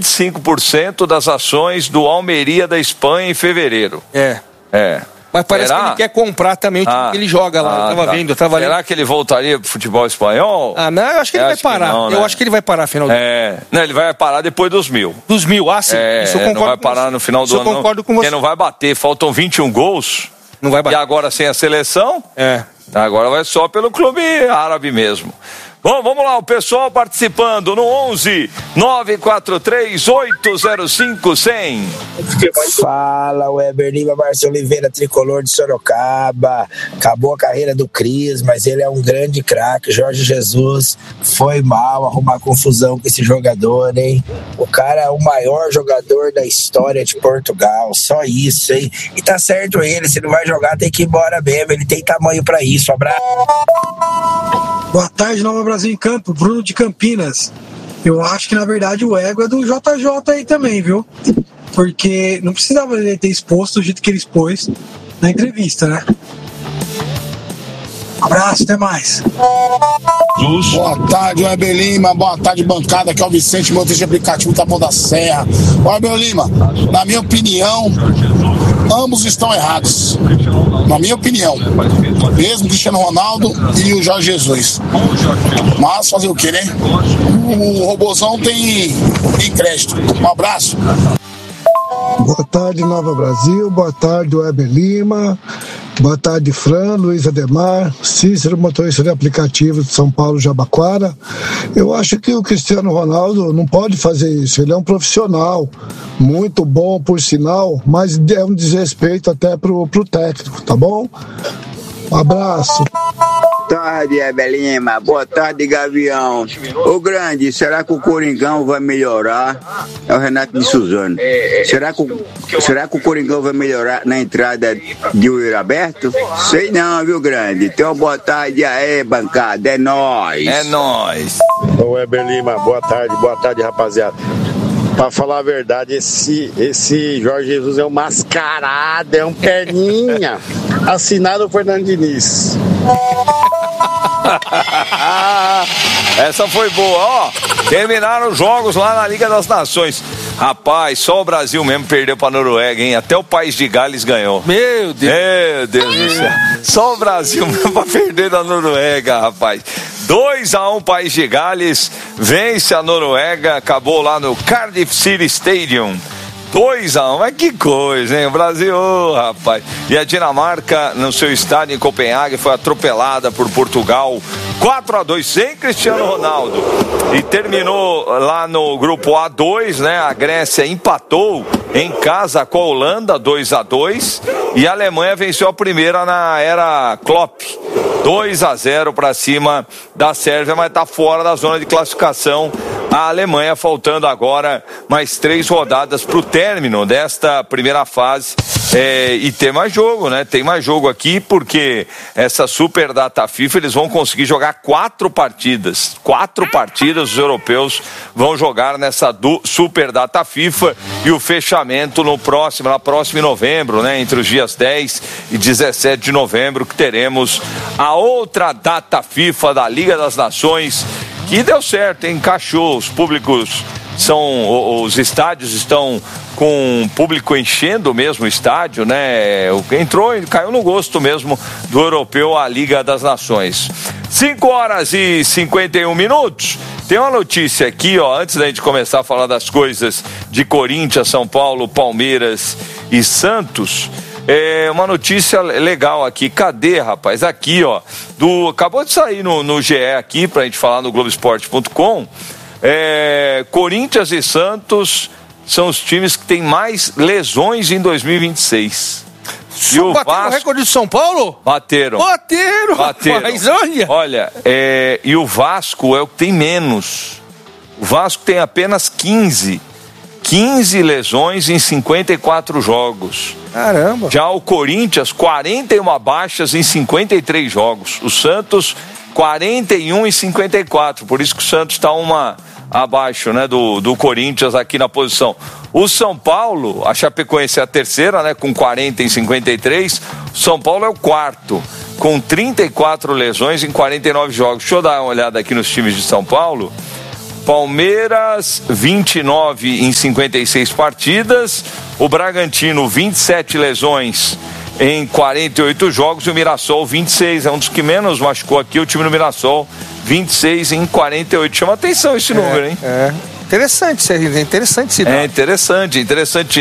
25% das ações do Almeria da Espanha em fevereiro. Mas parece que ele quer comprar também o time que ele joga lá. Eu tava vendo. Será que ele voltaria pro futebol espanhol? Não, eu acho que ele vai parar. Não, né? Eu acho que ele vai parar no final do ano. Não, ele vai parar depois dos 1.000. Dos 1.000, sim. Isso eu concordo. Não vai parar no final do ano. Eu concordo com você. Porque não vai bater, faltam 21 gols. Não vai bater. E agora sem a seleção? Agora vai só pelo clube árabe mesmo. Bom, vamos lá, o pessoal participando no 11 943 805 100. Fala, Weber Lima, Márcio Oliveira, tricolor de Sorocaba. Acabou a carreira do Cris, mas ele é um grande craque. Jorge Jesus foi mal arrumar confusão com esse jogador, hein? O cara é o maior jogador da história de Portugal, só isso, hein? E tá certo ele, se não vai jogar tem que ir embora mesmo, ele tem tamanho pra isso. Abraço. Boa tarde, Nova Brasil em Campo, Bruno de Campinas. Eu acho que na verdade o ego é do JJ aí também, viu? Porque não precisava ele ter exposto do jeito que ele expôs na entrevista, né? Abraço, até mais. Boa tarde, Weber Lima. Boa tarde, bancada. Aqui é o Vicente, motorista de aplicativo Taboão da Serra. Weber Lima, na minha opinião, ambos estão errados. Na minha opinião. Mesmo Cristiano Ronaldo e o Jorge Jesus. Mas fazer o quê, né? O robozão tem crédito. Um abraço. Boa tarde, Nova Brasil. Boa tarde, Weber Lima. Boa tarde, Fran, Luiz Ademar, Cícero, motorista de aplicativo de São Paulo, Jabaquara. Eu acho que o Cristiano Ronaldo não pode fazer isso. Ele é um profissional, muito bom, por sinal, mas é um desrespeito até pro técnico, tá bom? Um abraço. Boa tarde, Ebelima. Boa tarde, Gavião. Ô grande, será que o Coringão vai melhorar? É o Renato de Suzano. Será que o Coringão vai melhorar na entrada de Yuri Aberto? Sei não, viu, grande? Então, boa tarde aí, bancada. É nóis. É nóis. Ô, Ebelima, boa tarde, rapaziada. Pra falar a verdade, esse Jorge Jesus é um mascarado, é um perninha. Assinado o Fernando Diniz. Essa foi boa, ó. Terminaram os jogos lá na Liga das Nações. Rapaz, só o Brasil mesmo perdeu pra Noruega, hein? Até o País de Gales ganhou. Meu Deus. Meu Deus do céu. Só o Brasil mesmo pra perder da Noruega, rapaz. 2-1 País de Gales, vence a Noruega, acabou lá no Cardiff City Stadium. 2-1, mas que coisa, hein? O Brasil, rapaz. E a Dinamarca, no seu estádio em Copenhague, foi atropelada por Portugal. 4-2, sem Cristiano Ronaldo. E terminou lá no grupo A2, né? A Grécia empatou em casa com a Holanda, 2-2. E a Alemanha venceu a primeira na era Klopp. 2-0 para cima da Sérvia, mas está fora da zona de classificação. A Alemanha, faltando agora mais 3 rodadas para o término desta primeira fase. E tem mais jogo, né? Tem mais jogo aqui, porque essa Super Data FIFA, eles vão conseguir jogar 4 partidas. 4 partidas os europeus vão jogar nessa Super Data FIFA, e o fechamento na próxima em novembro, né? Entre os dias 10 e 17 de novembro, que teremos a outra Data FIFA da Liga das Nações, que deu certo, encaixou. Os públicos os estádios estão com o público enchendo mesmo o estádio, né? Entrou e caiu no gosto mesmo do europeu a Liga das Nações. 5h51. Tem uma notícia aqui, ó, antes da gente começar a falar das coisas de Corinthians, São Paulo, Palmeiras e Santos. Uma notícia legal aqui. Cadê, rapaz? Aqui, ó. Acabou de sair no GE aqui, pra gente falar no Globoesporte.com. Corinthians e Santos são os times que têm mais lesões em 2026. E o Vasco... o recorde de São Paulo? Bateram. Mas olha, e o Vasco é o que tem menos. O Vasco tem apenas 15 lesões em 54 jogos. Caramba. Já o Corinthians, 41 baixas em 53 jogos. O Santos, 41 em 54. Por isso que o Santos está uma abaixo, né, do Corinthians aqui na posição. O São Paulo, a Chapecoense é a terceira, né, com 40 em 53. O São Paulo é o quarto, com 34 lesões em 49 jogos. Deixa eu dar uma olhada aqui nos times de São Paulo. Palmeiras, 29 em 56 partidas. O Bragantino, 27 lesões em 48 jogos. E o Mirassol, 26. É um dos que menos machucou aqui, o time do Mirassol, 26 em 48. Chama atenção esse número, hein? Interessante esse dado. Interessante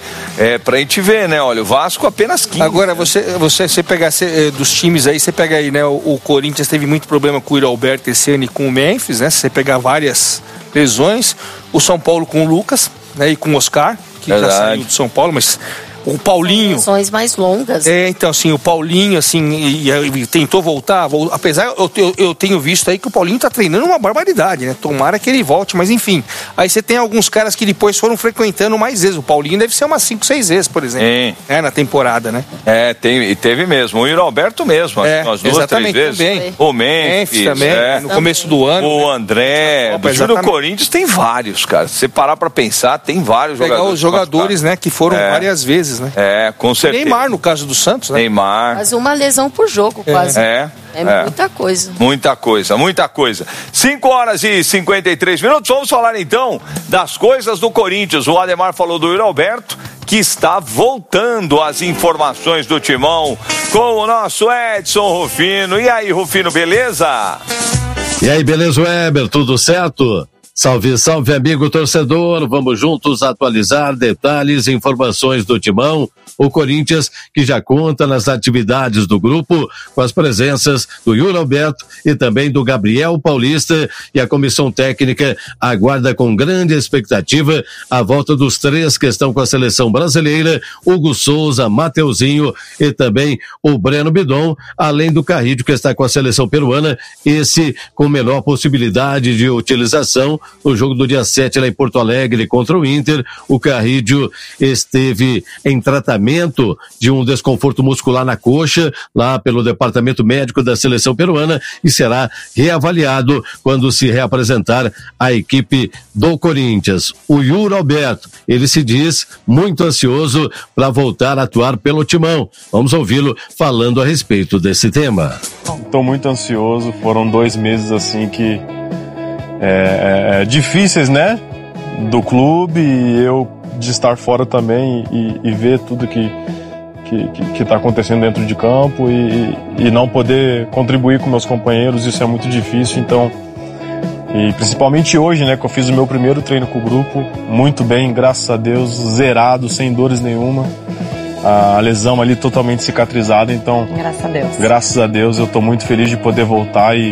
pra gente ver, né? Olha, o Vasco apenas 15. Agora, você pegar dos times aí, você pega aí, né? O Corinthians teve muito problema com o Yuri Alberto esse ano e com o Memphis, né? Se você pegar várias lesões, o São Paulo com o Lucas, né? E com o Oscar, que já saiu do São Paulo, mas o Paulinho... Lesões mais longas. Então, assim, o Paulinho, assim, e tentou voltar, apesar, eu tenho visto aí que o Paulinho tá treinando uma barbaridade, né? Tomara que ele volte, mas enfim. Aí você tem alguns caras que depois foram frequentando mais vezes. O Paulinho deve ser umas 5, 6 vezes, por exemplo. Na temporada, né? Teve mesmo. O Yuri Alberto mesmo, umas 2, 3 vezes. Também. O Memphis também, no começo do ano. O André, do time do Corinthians tem vários, cara. Se você parar pra pensar, tem vários jogadores. Pegar os jogadores, né, que foram várias vezes, né? Com certeza. Neymar, no caso do Santos, né? Neymar. Quase uma lesão por jogo, quase. Muita coisa. Muita coisa. 5 horas e 53 minutos. Vamos falar então das coisas do Corinthians. O Ademar falou do Yuri Alberto, que está voltando às informações do Timão com o nosso Edson Rufino. E aí, Rufino, beleza? E aí, beleza, Weber? Tudo certo? Salve, salve, amigo torcedor. Vamos juntos atualizar detalhes e informações do Timão. O Corinthians, que já conta nas atividades do grupo, com as presenças do Yuri Alberto e também do Gabriel Paulista, e a comissão técnica aguarda com grande expectativa a volta dos 3 que estão com a seleção brasileira, Hugo Souza, Mateuzinho e também o Breno Bidon, além do Carrídio, que está com a seleção peruana, esse com melhor possibilidade de utilização. No jogo do dia 7 lá em Porto Alegre contra o Inter, o Carrídio esteve em tratamento de um desconforto muscular na coxa, lá pelo departamento médico da seleção peruana, e será reavaliado quando se reapresentar a equipe do Corinthians. O Yuri Alberto, ele se diz muito ansioso para voltar a atuar pelo Timão. Vamos ouvi-lo falando a respeito desse tema. Estou muito ansioso, foram 2 meses assim que difíceis, né, do clube, e eu de estar fora também e ver tudo que está acontecendo dentro de campo e não poder contribuir com meus companheiros, isso é muito difícil. Então, e principalmente hoje, né, que eu fiz o meu primeiro treino com o grupo, muito bem, graças a Deus, zerado, sem dores nenhuma, a lesão ali totalmente cicatrizada. Então, graças a Deus eu estou muito feliz de poder voltar e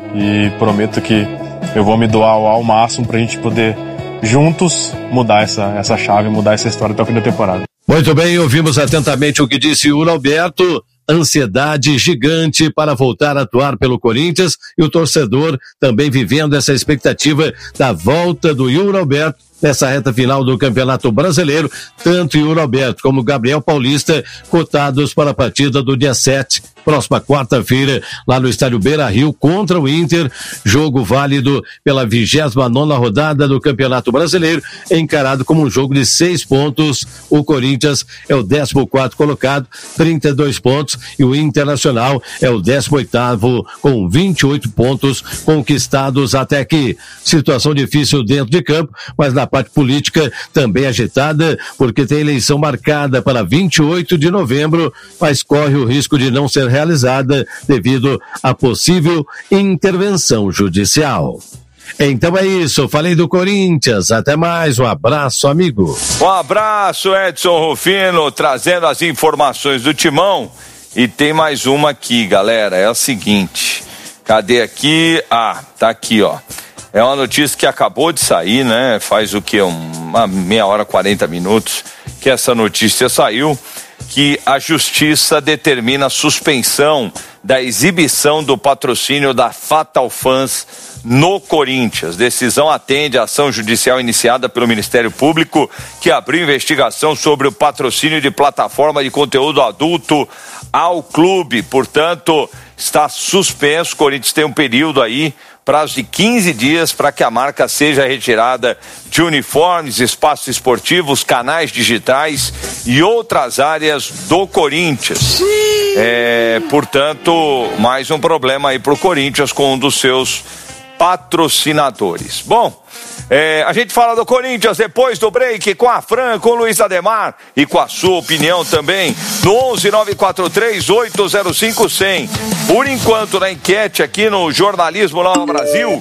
prometo que eu vou me doar ao máximo para a gente poder juntos mudar essa chave, mudar essa história até o fim da temporada. Muito bem, ouvimos atentamente o que disse Yuri Alberto. Ansiedade gigante para voltar a atuar pelo Corinthians, e o torcedor também vivendo essa expectativa da volta do Yuri Alberto nessa reta final do Campeonato Brasileiro. Tanto Yuri Alberto como Gabriel Paulista cotados para a partida do dia 7, próxima quarta-feira, lá no estádio Beira-Rio contra o Inter, jogo válido pela 29ª rodada do Campeonato Brasileiro, encarado como um jogo de 6 pontos. O Corinthians é o 14º colocado, 32 pontos, e o Internacional é o 18º com 28 pontos conquistados até aqui. Situação difícil dentro de campo, mas na parte política também agitada, porque tem eleição marcada para 28 de novembro, mas corre o risco de não ser realizada devido à possível intervenção judicial. Então é isso, falei do Corinthians, até mais, um abraço, amigo. Um abraço, Edson Rufino, trazendo as informações do Timão. E tem mais uma aqui, galera, é o seguinte, cadê aqui? Tá aqui, ó. É uma notícia que acabou de sair, né? Faz o quê? Uma meia hora, 40 minutos que essa notícia saiu, que a Justiça determina a suspensão da exibição do patrocínio da Fatal Fans no Corinthians. Decisão atende à ação judicial iniciada pelo Ministério Público, que abriu investigação sobre o patrocínio de plataforma de conteúdo adulto ao clube. Portanto, está suspenso. O Corinthians tem um período aí, prazo de 15 dias, para que a marca seja retirada de uniformes, espaços esportivos, canais digitais e outras áreas do Corinthians. Portanto, mais um problema aí pro Corinthians com um dos seus patrocinadores. Bom, a gente fala do Corinthians depois do break com a Fran, com o Luiz Ademar e com a sua opinião também no 11-943-805-100. Por enquanto, na enquete aqui no Jornalismo Nova Brasil,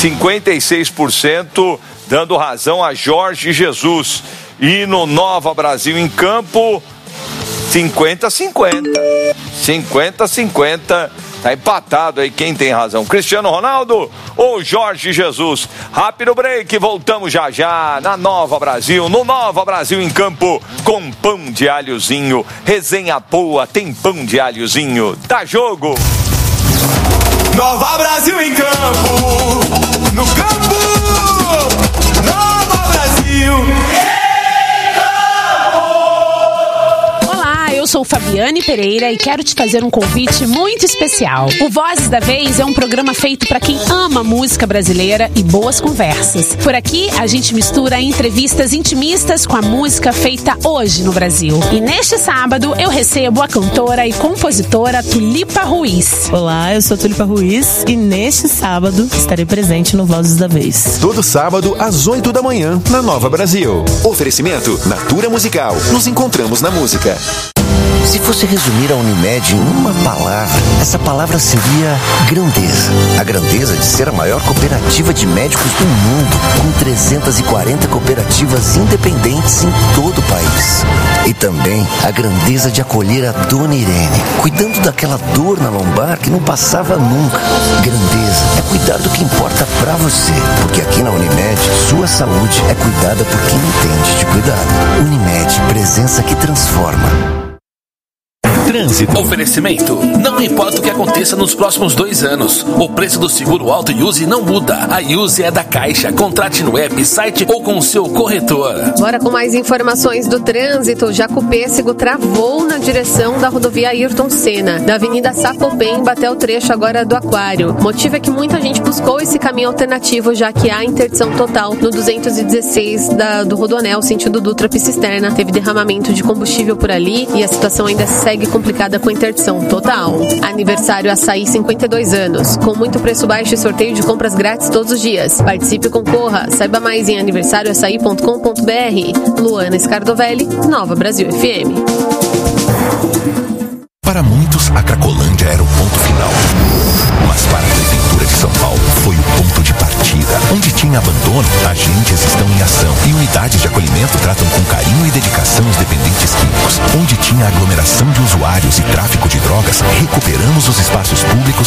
56% dando razão a Jorge Jesus. E no Nova Brasil em Campo, 50-50. 50-50. Tá empatado aí quem tem razão, Cristiano Ronaldo ou Jorge Jesus. Rápido break, voltamos já já na Nova Brasil, no Nova Brasil em Campo, com pão de alhozinho. Resenha boa, tem pão de alhozinho. Dá jogo! Nova Brasil em Campo, no campo, Nova Brasil. Eu sou Fabiane Pereira e quero te fazer um convite muito especial. O Vozes da Vez é um programa feito para quem ama música brasileira e boas conversas. Por aqui, a gente mistura entrevistas intimistas com a música feita hoje no Brasil. E neste sábado, eu recebo a cantora e compositora Tulipa Ruiz. Olá, eu sou Tulipa Ruiz e neste sábado estarei presente no Vozes da Vez. Todo sábado, às 8 da manhã, na Nova Brasil. Oferecimento Natura Musical. Nos encontramos na música. Se fosse resumir a Unimed em uma palavra, essa palavra seria grandeza. A grandeza de ser a maior cooperativa de médicos do mundo, com 340 cooperativas independentes em todo o país. E também a grandeza de acolher a Dona Irene, cuidando daquela dor na lombar que não passava nunca. Grandeza é cuidar do que importa pra você, porque aqui na Unimed, sua saúde é cuidada por quem entende de cuidado. Unimed, presença que transforma. Trânsito. Oferecimento. Não importa o que aconteça nos próximos 2 anos, o preço do seguro Auto Use não muda. A Use é da Caixa. Contrate no app, site ou com o seu corretor. Bora com mais informações do trânsito. Jacopêssego travou na direção da rodovia Ayrton Senna, da Avenida Sapopemba até o trecho agora do Aquário. O motivo é que muita gente buscou esse caminho alternativo, já que há interdição total no 216 do Rodoanel, sentido Dutra Piscisterna. Teve derramamento de combustível por ali e a situação ainda segue complicada com interdição total. Aniversário Açaí, 52 anos. Com muito preço baixo e sorteio de compras grátis todos os dias. Participe e concorra. Saiba mais em aniversarioaçaí.com.br. Luana Scardovelli, Nova Brasil FM. Para muitos, a Cracolândia era o ponto final. Mas para a Prefeitura de São Paulo, foi o ponto de partida. Onde tinha abandono, agentes estão em ação. E unidades de acolhimento tratam com carinho e dedicação os dependentes químicos. Onde tinha aglomeração de usuários e tráfico de drogas, recuperamos os espaços públicos